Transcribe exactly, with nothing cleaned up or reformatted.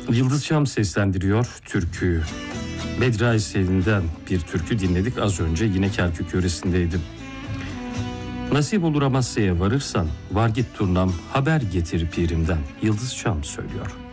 Yıldız Çam seslendiriyor türküyü. Bedra-i Sevin'den bir türkü dinledik az önce, yine Kerkük yöresindeydim. Nasip olur Amasya'ya varırsan, var git turnam haber getir pirimden. Yıldız Çam söylüyor.